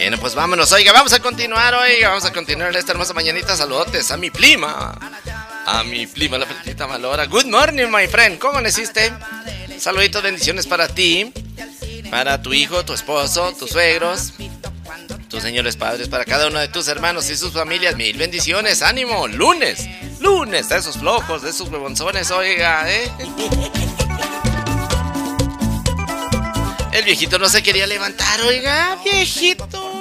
Bueno, pues vámonos, oiga, vamos a continuar en esta hermosa mañanita. Saludotes a mi prima, la Feltita Malora. Good morning, my friend, ¿cómo naciste? Saluditos, bendiciones para ti, para tu hijo, tu esposo, tus suegros, tus señores padres, para cada uno de tus hermanos y sus familias. Mil bendiciones, ánimo, lunes de esos flojos, de esos huevonzones, oiga, El viejito no se quería levantar, oiga, viejito.